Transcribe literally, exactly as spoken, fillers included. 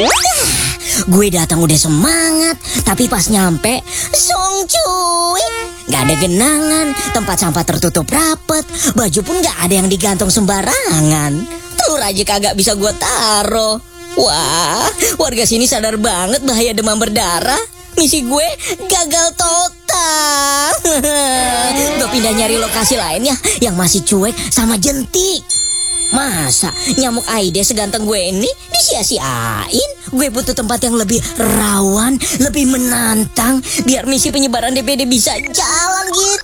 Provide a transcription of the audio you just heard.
Gue datang udah semangat, tapi pas nyampe, song cuy, gak ada genangan, tempat sampah tertutup rapet, baju pun gak ada yang digantung sembarangan. Telur aja kagak bisa gue taro. Wah, warga sini sadar banget bahaya demam berdarah. Misi gue gagal total. Gue pindah nyari lokasi lain ya, yang masih cuek sama jentik. Masa nyamuk Aedes seganteng gue ini disia-siain? Gue butuh tempat yang lebih rawan, lebih menantang, biar misi penyebaran D P D bisa jalan gitu.